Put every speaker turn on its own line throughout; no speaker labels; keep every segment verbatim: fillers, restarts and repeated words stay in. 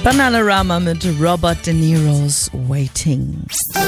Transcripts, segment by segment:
Bananarama mit Robert De Niro's Waiting.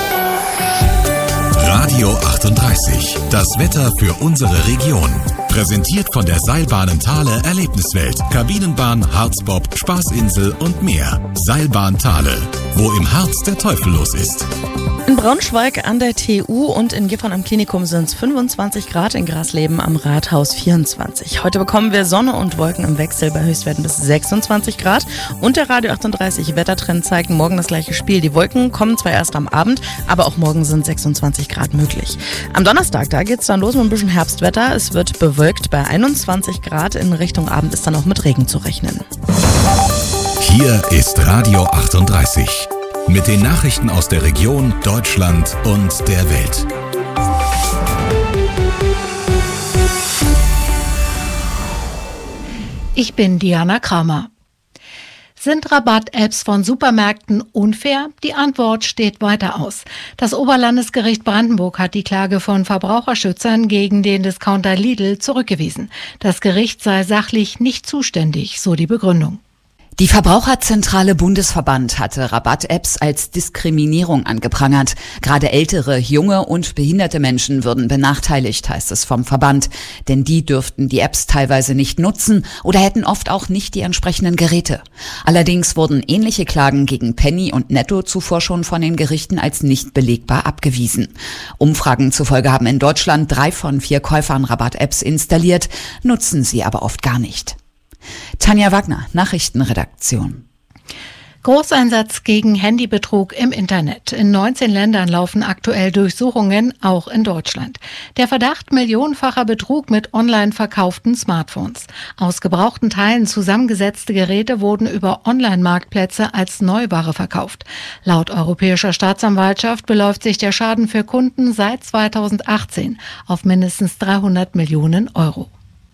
Radio achtunddreißig, das Wetter für unsere Region. Präsentiert von der Seilbahnen Thale Erlebniswelt, Kabinenbahn, Harzbob, Spaßinsel und mehr. Seilbahn Thale, wo im Harz der Teufel los ist.
In Braunschweig an der T U und in Gifhorn am Klinikum sind es fünfundzwanzig Grad, in Grasleben am Rathaus vierundzwanzig. Heute bekommen wir Sonne und Wolken im Wechsel bei Höchstwerten bis sechsundzwanzig Grad. Und der Radio achtunddreißig Wettertrend zeigt morgen das gleiche Spiel. Die Wolken kommen zwar erst am Abend, aber auch morgen sind sechsundzwanzig Grad möglich. Am Donnerstag, da geht's dann los mit ein bisschen Herbstwetter. Es wird bewölkt bei einundzwanzig Grad. In Richtung Abend ist dann auch mit Regen zu rechnen.
Hier ist Radio achtunddreißig. Mit den Nachrichten aus der Region, Deutschland und der Welt.
Ich bin Diana Kramer. Sind Rabatt-Apps von Supermärkten unfair? Die Antwort steht weiter aus. Das Oberlandesgericht Brandenburg hat die Klage von Verbraucherschützern gegen den Discounter Lidl zurückgewiesen. Das Gericht sei sachlich nicht zuständig, so die Begründung.
Die Verbraucherzentrale Bundesverband hatte Rabatt-Apps als Diskriminierung angeprangert. Gerade ältere, junge und behinderte Menschen würden benachteiligt, heißt es vom Verband. Denn die dürften die Apps teilweise nicht nutzen oder hätten oft auch nicht die entsprechenden Geräte. Allerdings wurden ähnliche Klagen gegen Penny und Netto zuvor schon von den Gerichten als nicht belegbar abgewiesen. Umfragen zufolge haben in Deutschland drei von vier Käufern Rabatt-Apps installiert, nutzen sie aber oft gar nicht. Tanja Wagner, Nachrichtenredaktion.
Großeinsatz gegen Handybetrug im Internet. In neunzehn Ländern laufen aktuell Durchsuchungen, auch in Deutschland. Der Verdacht millionenfacher Betrug mit online verkauften Smartphones. Aus gebrauchten Teilen zusammengesetzte Geräte wurden über Online-Marktplätze als Neuware verkauft. Laut Europäischer Staatsanwaltschaft beläuft sich der Schaden für Kunden seit zweitausendachtzehn auf mindestens dreihundert Millionen Euro.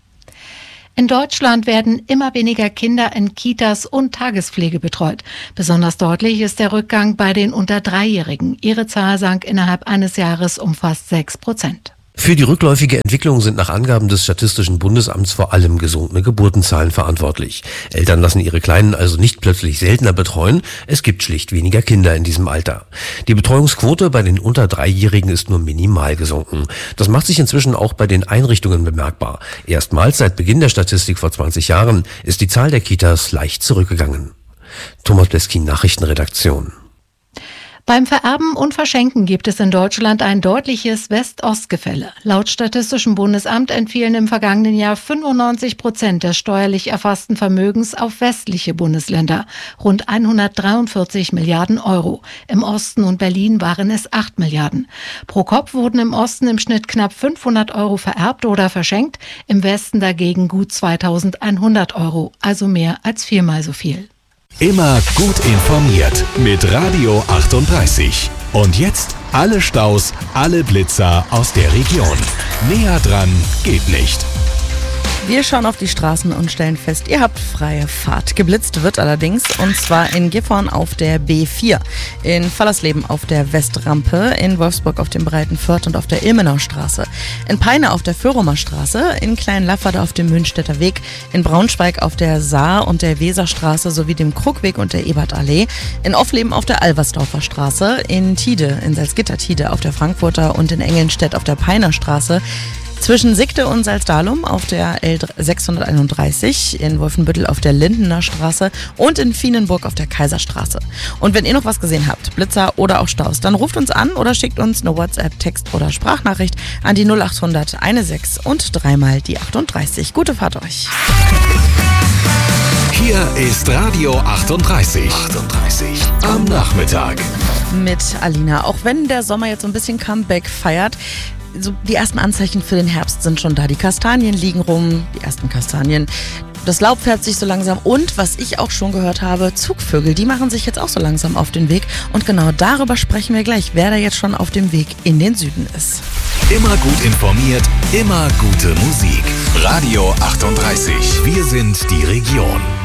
In Deutschland werden immer weniger Kinder in Kitas und Tagespflege betreut. Besonders deutlich ist der Rückgang bei den unter Dreijährigen. Ihre Zahl sank innerhalb eines Jahres um fast sechs Prozent.
Für die rückläufige Entwicklung sind nach Angaben des Statistischen Bundesamts vor allem gesunkene Geburtenzahlen verantwortlich. Eltern lassen ihre Kleinen also nicht plötzlich seltener betreuen, es gibt schlicht weniger Kinder in diesem Alter. Die Betreuungsquote bei den unter Dreijährigen ist nur minimal gesunken. Das macht sich inzwischen auch bei den Einrichtungen bemerkbar. Erstmals seit Beginn der Statistik vor zwanzig Jahren ist die Zahl der Kitas leicht zurückgegangen. Thomas Bleskin, Nachrichtenredaktion.
Beim Vererben und Verschenken gibt es in Deutschland ein deutliches West-Ost-Gefälle. Laut Statistischem Bundesamt entfielen im vergangenen Jahr fünfundneunzig Prozent des steuerlich erfassten Vermögens auf westliche Bundesländer, rund hundertdreiundvierzig Milliarden Euro. Im Osten und Berlin waren es acht Milliarden. Pro Kopf wurden im Osten im Schnitt knapp fünfhundert Euro vererbt oder verschenkt, im Westen dagegen gut zweitausendeinhundert Euro, also mehr als viermal so viel.
Immer gut informiert mit Radio achtunddreißig. Und jetzt alle Staus, alle Blitzer aus der Region. Näher dran geht nicht.
Wir schauen auf die Straßen und stellen fest, ihr habt freie Fahrt. Geblitzt wird allerdings, und zwar in Gifhorn auf der B vier, in Fallersleben auf der Westrampe, in Wolfsburg auf dem Breitenförth und auf der Ilmenaustraße, in Peine auf der Föhrumer Straße, in Kleinlafferde auf dem Münchstädter Weg, in Braunschweig auf der Saar und der Weserstraße sowie dem Krugweg und der Ebertallee, in Offleben auf der Alversdorfer Straße, in Tide, in Salzgitter-Tide auf der Frankfurter und in Engelnstedt auf der Peiner Straße, zwischen Sigde und Salzdalum auf der L sechshunderteinunddreißig, in Wolfenbüttel auf der Lindener Straße und in Vienenburg auf der Kaiserstraße. Und wenn ihr noch was gesehen habt, Blitzer oder auch Staus, dann ruft uns an oder schickt uns eine WhatsApp, Text oder Sprachnachricht an die null achthundert sechzehn und dreimal die achtunddreißig. Gute Fahrt euch.
Hier ist Radio achtunddreißig. achtunddreißig am Nachmittag.
Mit Alina. Auch wenn der Sommer jetzt so ein bisschen Comeback feiert, so die ersten Anzeichen für den Herbst sind schon da. Die Kastanien liegen rum, die ersten Kastanien. Das Laub färbt sich so langsam und, was ich auch schon gehört habe, Zugvögel, die machen sich jetzt auch so langsam auf den Weg. Und genau darüber sprechen wir gleich, wer da jetzt schon auf dem Weg in den Süden ist.
Immer gut informiert, immer gute Musik. Radio achtunddreißig. Wir sind die Region.